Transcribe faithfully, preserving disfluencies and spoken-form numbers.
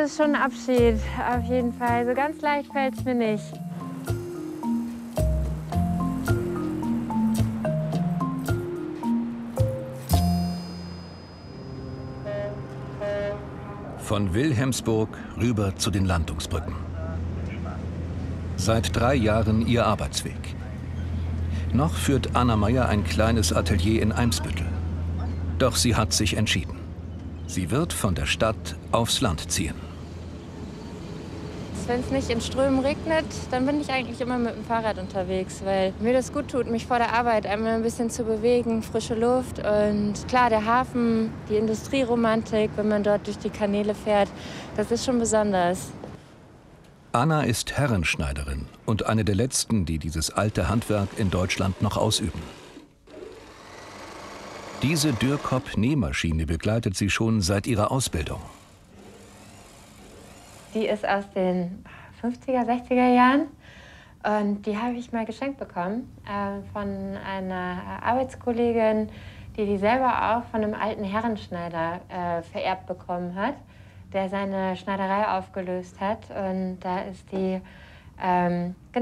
ist schon ein Abschied, auf jeden Fall. So ganz leicht fällt es mir nicht. Von Wilhelmsburg rüber zu den Landungsbrücken. Seit drei Jahren ihr Arbeitsweg. Noch führt Anna Meyer ein kleines Atelier in Eimsbüttel. Doch sie hat sich entschieden. Sie wird von der Stadt aufs Land ziehen. Wenn es nicht in Strömen regnet, dann bin ich eigentlich immer mit dem Fahrrad unterwegs, weil mir das gut tut, mich vor der Arbeit einmal ein bisschen zu bewegen, frische Luft und klar, der Hafen, die Industrieromantik, wenn man dort durch die Kanäle fährt, das ist schon besonders. Anna ist Herrenschneiderin und eine der letzten, die dieses alte Handwerk in Deutschland noch ausüben. Diese Dürrkop-Nähmaschine begleitet sie schon seit ihrer Ausbildung. Die ist aus den fünfziger, sechziger Jahren und die habe ich mal geschenkt bekommen äh, von einer Arbeitskollegin, die die selber auch von einem alten Herrenschneider äh, vererbt bekommen hat, der seine Schneiderei aufgelöst hat. Und da ist die ähm,